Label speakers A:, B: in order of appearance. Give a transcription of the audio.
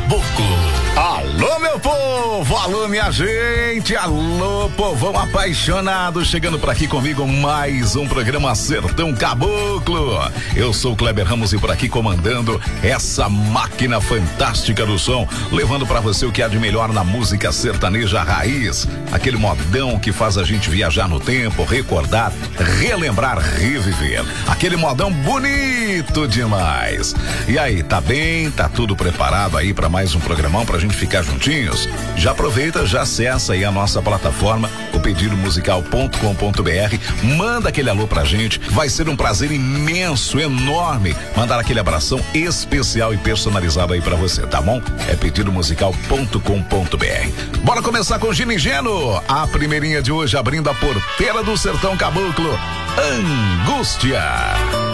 A: Caboclo.
B: Alô, meu povo, alô, minha gente, alô, povão apaixonado, chegando por aqui comigo mais um programa Sertão Caboclo. Eu sou o Kleber Ramos e por aqui comandando essa máquina fantástica do som, levando pra você o que há de melhor na música sertaneja raiz, aquele modão que faz a gente viajar no tempo, recordar, relembrar, reviver, aquele modão bonito demais. E aí, tá bem? Tá tudo preparado aí pra mais um programão pra gente ficar juntinhos? Já aproveita, já acessa aí a nossa plataforma, o pedidomusical.com.br, manda aquele alô pra gente, vai ser um prazer imenso, enorme, mandar aquele abração especial e personalizado aí pra você, tá bom? É pedidomusical.com.br. Bora começar com Gino e Geno, a primeirinha de hoje abrindo a porteira do Sertão Caboclo, Angústia.